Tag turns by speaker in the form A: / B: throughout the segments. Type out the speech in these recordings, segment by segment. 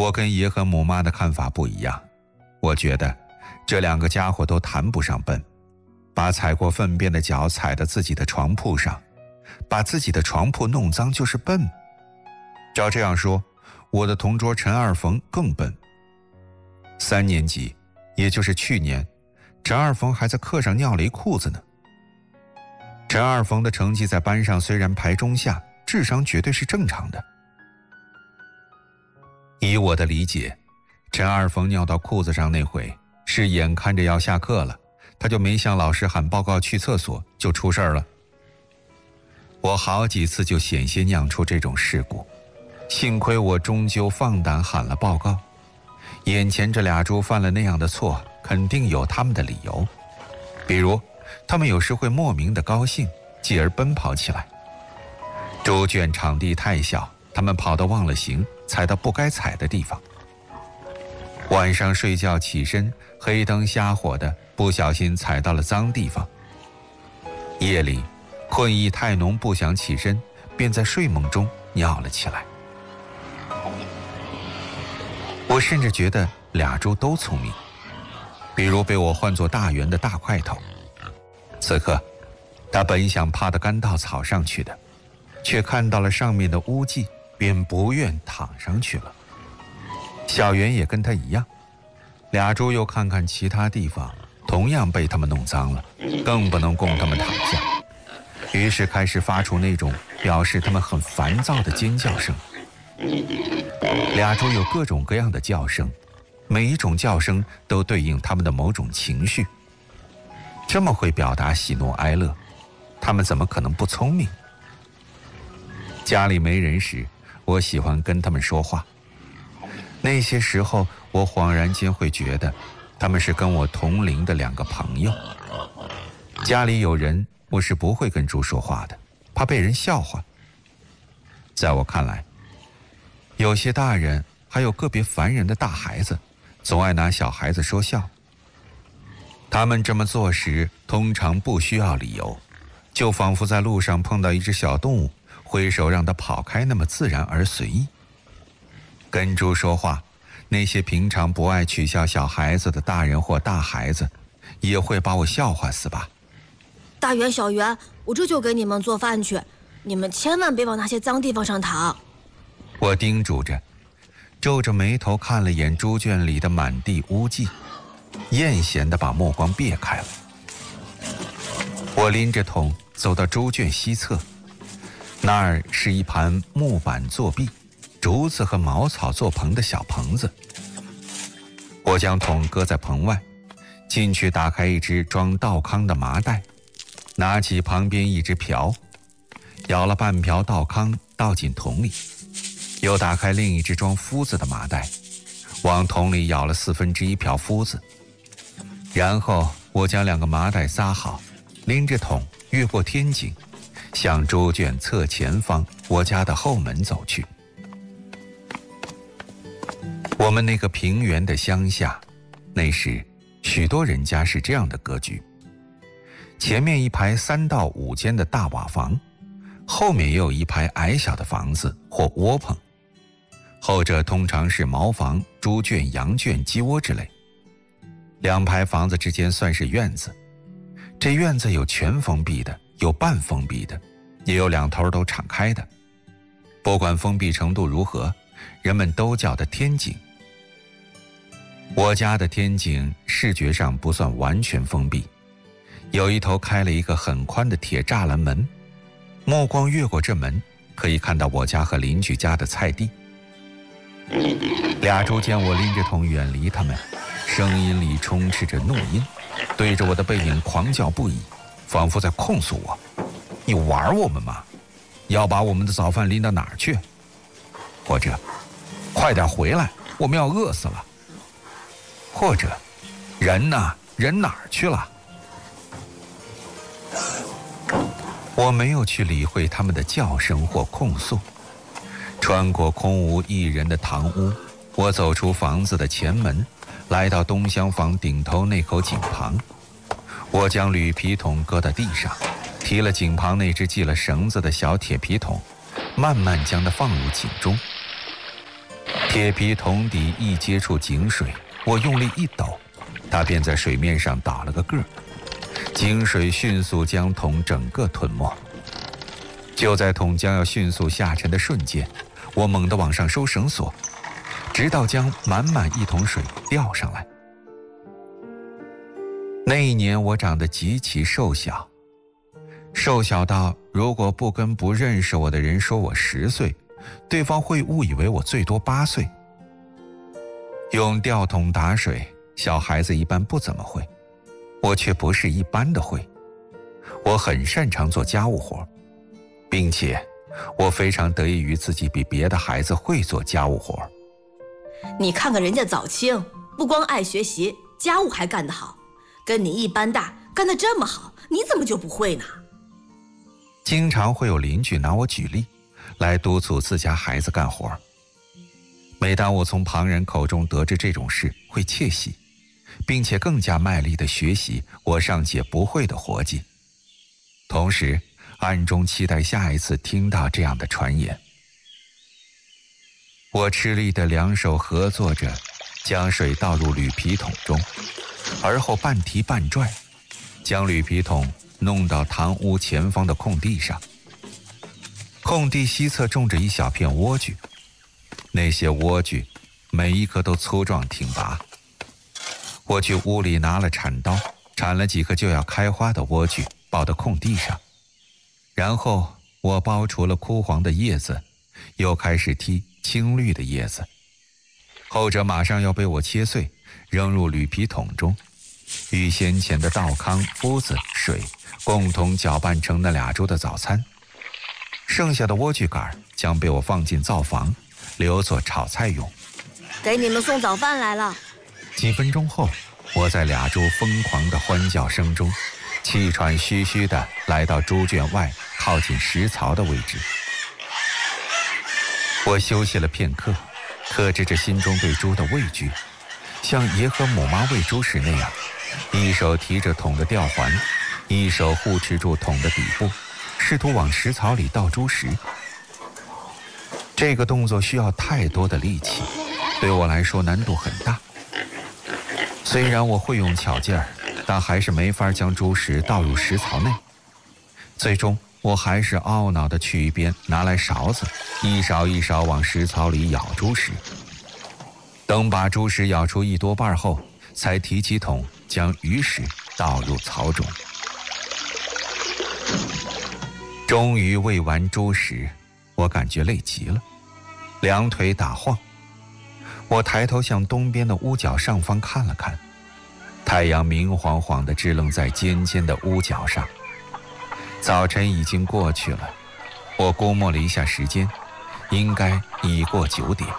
A: 我跟爷和母妈的看法不一样，我觉得这两个家伙都谈不上笨，把踩过粪便的脚踩到自己的床铺上，把自己的床铺弄脏就是笨。照这样说，我的同桌陈二冯更笨。3年级，也就是去年，陈二冯还在课上尿了一裤子呢。陈二冯的成绩在班上虽然排中下，智商绝对是正常的。以我的理解，陈二冯尿到裤子上那回是眼看着要下课了，他就没向老师喊报告去厕所，就出事了。我好几次就险些酿出这种事故，幸亏我终究放胆喊了报告。眼前这俩猪犯了那样的错，肯定有他们的理由，比如他们有时会莫名的高兴，继而奔跑起来。猪圈场地太小，他们跑得忘了形，踩到不该踩的地方。晚上睡觉起身，黑灯瞎火的，不小心踩到了脏地方。夜里困意太浓，不想起身，便在睡梦中尿了起来。我甚至觉得俩猪都聪明，比如被我唤作大圆的大块头。此刻他本想趴到干稻草上去的，却看到了上面的污迹，便不愿躺上去了。小圆也跟他一样，俩猪又看看其他地方，同样被他们弄脏了，更不能供他们躺下，于是开始发出那种表示他们很烦躁的尖叫声。俩猪有各种各样的叫声，每一种叫声都对应他们的某种情绪。这么会表达喜怒哀乐，他们怎么可能不聪明？家里没人时，我喜欢跟他们说话。那些时候，我恍然间会觉得，他们是跟我同龄的两个朋友。家里有人，我是不会跟猪说话的，怕被人笑话。在我看来，有些大人，还有个别烦人的大孩子，总爱拿小孩子说笑。他们这么做时，通常不需要理由，就仿佛在路上碰到一只小动物，挥手让它跑开，那么自然而随意。跟猪说话，那些平常不爱取笑小孩子的大人或大孩子，也会把我笑话死吧。
B: 大圆小圆，我这就给你们做饭去，你们千万别往那些脏地方上躺。
A: 我叮嘱着，皱着眉头看了眼猪圈里的满地污迹，厌嫌地把目光别开了。我拎着桶走到猪圈西侧，那儿是一盘木板作壁、竹子和茅草做棚的小棚子。我将桶搁在棚外，进去打开一只装稻糠的麻袋，拿起旁边一只瓢，舀了半瓢稻糠倒进桶里，又打开另一只装麸子的麻袋，往桶里舀了1/4瓢麸子。然后我将2个麻袋撒好，拎着桶越过天井，向猪圈侧前方我家的后门走去。我们那个平原的乡下，那时许多人家是这样的格局：前面一排3到5间的大瓦房，后面也有一排矮小的房子或窝棚，后者通常是茅房、猪圈、羊圈、鸡窝之类。2排房子之间算是院子，这院子有全封闭的，有半封闭的，也有2头都敞开的。不管封闭程度如何，人们都叫它天井。我家的天井视觉上不算完全封闭，有一头开了一个很宽的铁栅栏门，目光越过这门，可以看到我家和邻居家的菜地。俩猪见我拎着桶远离他们，声音里充斥着怒音，对着我的背影狂叫不已，仿佛在控诉我：你玩我们吗？要把我们的早饭拎到哪儿去？或者快点回来，我们要饿死了。或者人呢？人哪儿去了？我没有去理会他们的叫声或控诉，穿过空无一人的堂屋，我走出房子的前门，来到东厢房顶头那口井旁。我将铝皮桶搁到地上，提了井旁那只系了绳子的小铁皮桶，慢慢将它放入井中。 铁皮桶底一接触井水，我用力一抖，它便在水面上倒了个个儿，井水迅速将桶整个吞没。就在桶将要迅速下沉的瞬间，我猛地往上收绳索，直到将满满一桶水吊上来。那一年我长得极其瘦小，瘦小到如果不跟不认识我的人说我10岁，对方会误以为我最多8岁。用吊桶打水，小孩子一般不怎么会，我却不是一般的会。我很擅长做家务活，并且我非常得益于自己比别的孩子会做家务活。
B: 你看看人家早清，不光爱学习，家务还干得好，跟你一般大，干得这么好，你怎么就不会呢？
A: 经常会有邻居拿我举例，来督促自家孩子干活。每当我从旁人口中得知这种事，会窃喜，并且更加卖力地学习我尚且不会的活计，同时暗中期待下一次听到这样的传言。我吃力地两手合作着，将水倒入铝皮桶中，而后半提半拽，将铝皮桶弄到堂屋前方的空地上。空地西侧种着一小片莴苣，那些莴苣每一颗都粗壮挺拔。我去屋里拿了铲刀，铲了几颗就要开花的莴苣，抱到空地上。然后我剥除了枯黄的叶子，又开始剔青绿的叶子，后者马上要被我切碎，扔入铝皮桶中，与先前的稻糠、麸子、水共同搅拌成那2周的早餐。剩下的莴苣杆将被我放进灶房，留作炒菜用。
B: 给你们送早饭来了。
A: 几分钟后，我在2周疯狂的欢叫声中，气喘吁吁地来到猪圈外靠近食槽的位置。我休息了片刻，克制着心中对猪的畏惧，像爷和母妈喂猪时那样，一手提着桶的吊环，一手护持住桶的底部，试图往食槽里倒猪食。这个动作需要太多的力气，对我来说难度很大。虽然我会用巧劲儿，但还是没法将猪食倒入食槽内。最终我还是懊恼地去一边拿来勺子，一勺一勺往食槽里舀猪食。等把猪食舀出1多半后，才提起桶将余食倒入槽中。终于喂完猪食，我感觉累极了，两腿打晃。我抬头向东边的屋角上方看了看，太阳明晃晃地支棱在尖尖的屋角上。早晨已经过去了，我估摸了一下时间，应该已过9点。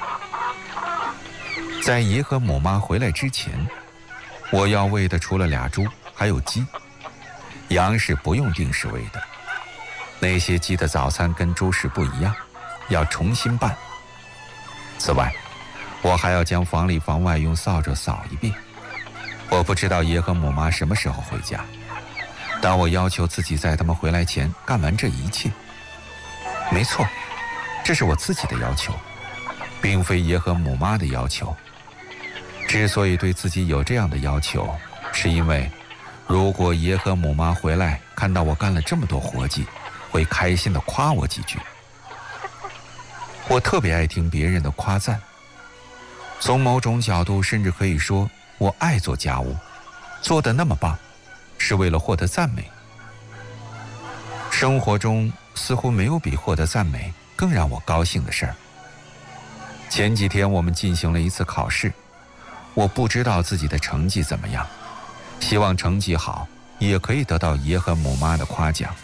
A: 在爷和母妈回来之前，我要喂的除了2猪，还有鸡。羊是不用定时喂的，那些鸡的早餐跟猪食不一样，要重新拌。此外，我还要将房里房外用扫帚扫一遍。我不知道爷和母妈什么时候回家，但我要求自己在他们回来前干完这一切。没错，这是我自己的要求，并非爷和母妈的要求。之所以对自己有这样的要求，是因为如果爷和母妈回来看到我干了这么多活计，会开心地夸我几句。我特别爱听别人的夸赞，从某种角度甚至可以说我爱做家务，做得那么棒，是为了获得赞美。生活中似乎没有比获得赞美更让我高兴的事儿。前几天我们进行了一次考试，我不知道自己的成绩怎么样，希望成绩好也可以得到爷和母妈的夸奖。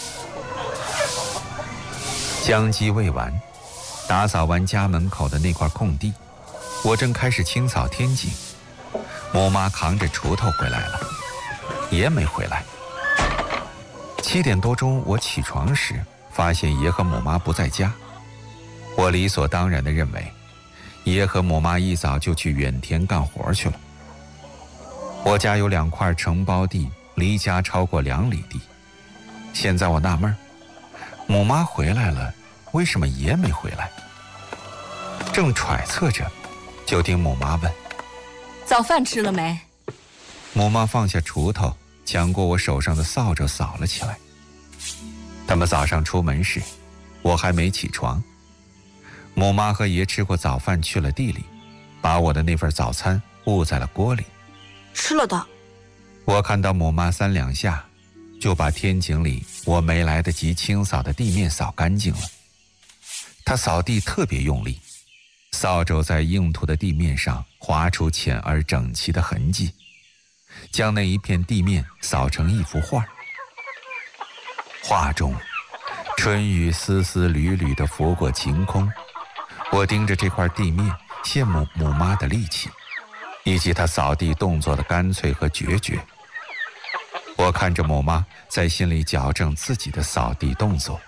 A: 将鸡喂完，打扫完家门口的那块空地，我正开始清扫天井，母妈扛着锄头回来了，爷没回来。7点多钟我起床时，发现爷和母妈不在家。我理所当然地认为爷和母妈一早就去远田干活去了。我家有2块承包地，离家超过2里地。现在我纳闷，母妈回来了，为什么爷没回来？ 正揣测着，就听母妈问：“
B: 早饭吃了没？”
A: 母妈放下锄头，抢过我手上的扫帚扫了起来。他们早上出门时，我还没起床。母妈和爷吃过早饭去了地里，把我的那份早餐焐在了锅里。
B: 吃了的。
A: 我看到母妈3两下，就把天井里我没来得及清扫的地面扫干净了。她扫地特别用力，扫帚在硬土的地面上划出浅而整齐的痕迹，将那一片地面扫成一幅画。画中，春雨丝丝缕缕地拂过晴空。我盯着这块地面，羡慕母妈的力气，以及她扫地动作的干脆和决绝。我看着母妈，在心里矫正自己的扫地动作。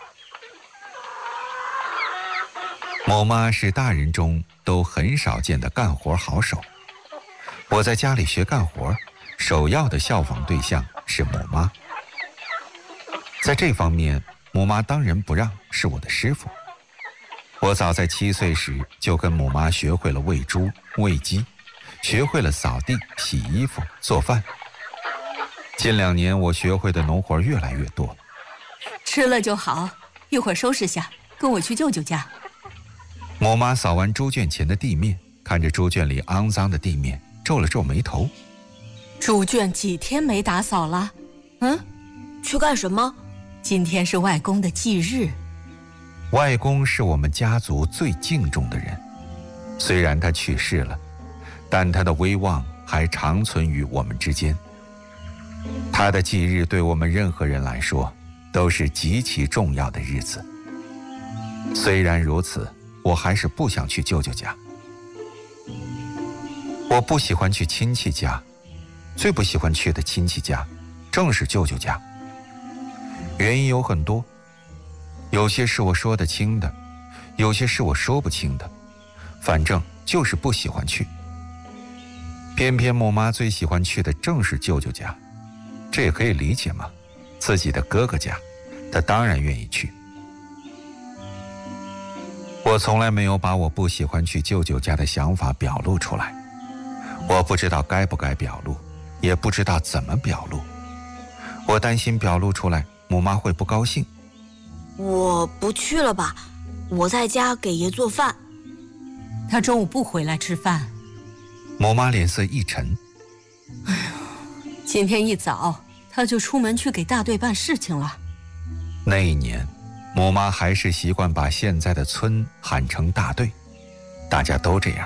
A: 母妈是大人中都很少见的干活好手。我在家里学干活，首要的效仿对象是母妈。在这方面，母妈当仁不让，是我的师傅。我早在7岁时就跟母妈学会了喂猪、喂鸡，学会了扫地、洗衣服、做饭。近2年，我学会的农活越来越多。
B: 吃了就好，一会儿收拾下，跟我去舅舅家。
A: 母妈扫完猪圈前的地面，看着猪圈里肮脏的地面，皱了皱眉头。
B: 猪圈几天没打扫了？去干什么？今天是外公的忌日。
A: 外公是我们家族最敬重的人，虽然他去世了，但他的威望还长存于我们之间。他的忌日对我们任何人来说都是极其重要的日子。虽然如此，我还是不想去舅舅家。我不喜欢去亲戚家，最不喜欢去的亲戚家正是舅舅家。原因有很多，有些是我说得清的，有些是我说不清的，反正就是不喜欢去。偏偏母妈最喜欢去的正是舅舅家，这也可以理解嘛，自己的哥哥家，她当然愿意去。我从来没有把我不喜欢去舅舅家的想法表露出来，我不知道该不该表露，也不知道怎么表露。我担心表露出来，母妈会不高兴。
C: 我不去了吧，我在家给爷做饭。
B: 他中午不回来吃饭。
A: 母妈脸色一沉。
B: 今天一早他就出门去给大队办事情了。
A: 那一年，母妈还是习惯把现在的村喊成大队，大家都这样。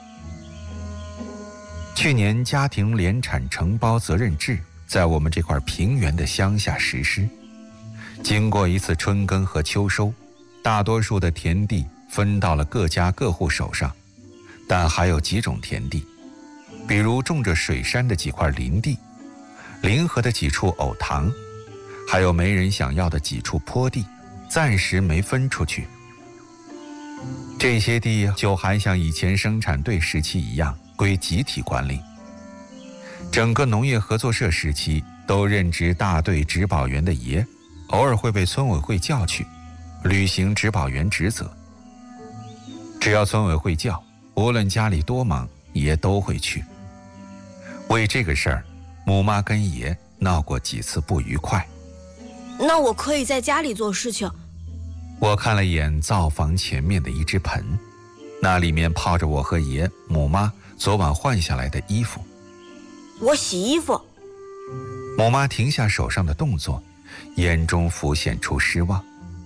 A: 去年家庭联产承包责任制在我们这块平原的乡下实施。经过一次春耕和秋收，大多数的田地分到了各家各户手上，但还有几种田地，比如种着水杉的几块林地，临河的几处藕塘，还有没人想要的几处坡地，暂时没分出去。这些地就还像以前生产队时期一样归集体管理。整个农业合作社时期都任职大队植保员的爷，偶尔会被村委会叫去履行植保员职责。只要村委会叫，无论家里多忙，爷都会去。为这个事儿，母妈跟爷闹过几次不愉快。
C: 那我可以在家里做事情。
A: 我看了眼灶房前面的一只盆，那里面泡着我和爷、母妈昨晚换下来的衣服。
C: 我洗衣服。
A: 母妈停下手上的动作，眼中浮现出失望。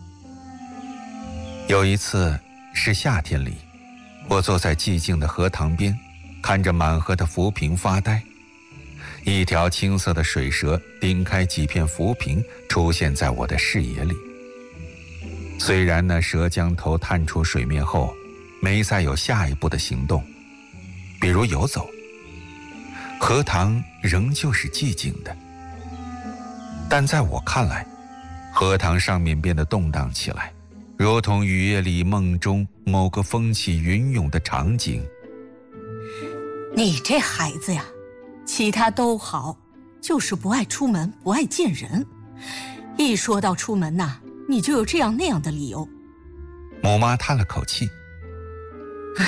A: 有一次是夏天里，我坐在寂静的河塘边，看着满河的浮萍发呆。一条青色的水蛇顶开几片浮萍，出现在我的视野里。虽然那蛇将头探出水面后，没再有下一步的行动，比如游走，河塘仍旧是寂静的。但在我看来，河塘上面变得动荡起来，如同雨夜里梦中某个风起云涌的场景。
B: 你这孩子呀，其他都好，就是不爱出门，不爱见人。一说到出门呐，你就有这样那样的理由。
A: 母妈叹了口气。
B: 唉，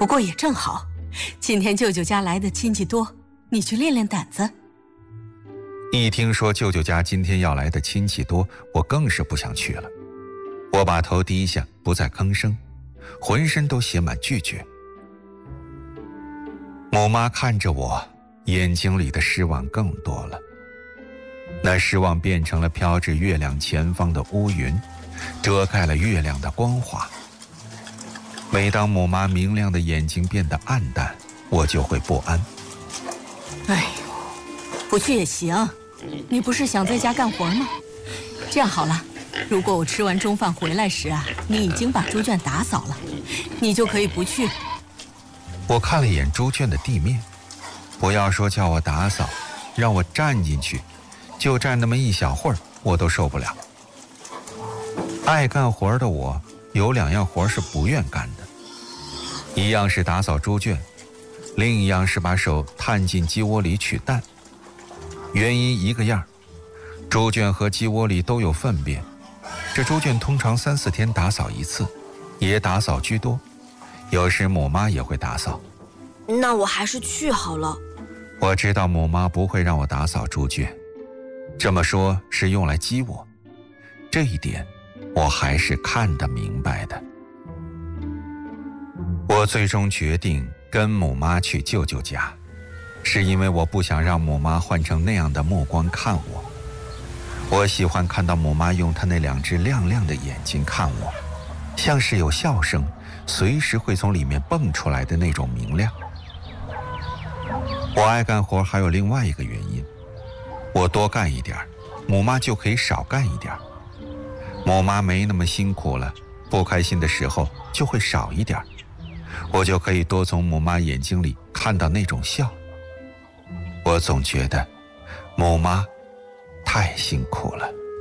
B: 不过也正好，今天舅舅家来的亲戚多，你去练练胆子。
A: 一听说舅舅家今天要来的亲戚多，我更是不想去了。我把头低下，不再吭声，浑身都写满拒绝。母妈看着我，眼睛里的失望更多了。那失望变成了飘至月亮前方的乌云，遮盖了月亮的光华。每当母妈明亮的眼睛变得暗淡，我就会不安。
B: 哎，不去也行，你不是想在家干活吗？这样好了，如果我吃完中饭回来时啊，你已经把猪圈打扫了，你就可以不去。
A: 我看了眼猪圈的地面，不要说叫我打扫，让我站进去，就站那么一小会儿，我都受不了。爱干活的我，有2样活是不愿干的，一样是打扫猪圈，另一样是把手探进鸡窝里取蛋。原因一个样，猪圈和鸡窝里都有粪便，这猪圈通常3、4天打扫一次，也打扫居多，有时母妈也会打扫。
C: 那我还是去好了。
A: 我知道母妈不会让我打扫猪圈，这么说是用来激我，这一点我还是看得明白的。我最终决定跟母妈去舅舅家，是因为我不想让母妈换成那样的目光看我。我喜欢看到母妈用她那2只亮亮的眼睛看我，像是有笑声，随时会从里面蹦出来的那种明亮。我爱干活还有另外一个原因，我多干一点，母妈就可以少干一点。母妈没那么辛苦了，不开心的时候就会少一点，我就可以多从母妈眼睛里看到那种笑。我总觉得母妈太辛苦了。